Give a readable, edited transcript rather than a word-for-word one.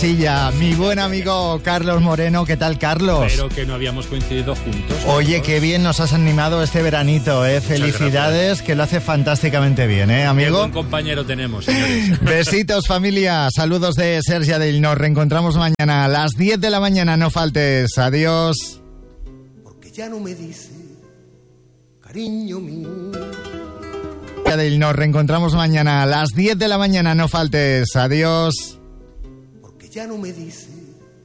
Mi buen amigo Carlos Moreno, ¿qué tal, Carlos? Pero que no habíamos coincidido juntos. Oye, qué bien nos has animado este veranito, Felicidades, gracias. Que lo hace fantásticamente bien, amigo. Qué buen compañero tenemos, señores. Besitos, familia, saludos de Sergi Adell. Nos reencontramos mañana a las 10 de la mañana, no faltes. Adiós. Porque ya no me dice, cariño mío. Nos reencontramos mañana a las 10 de la mañana, no faltes. Adiós. Porque ya no me dice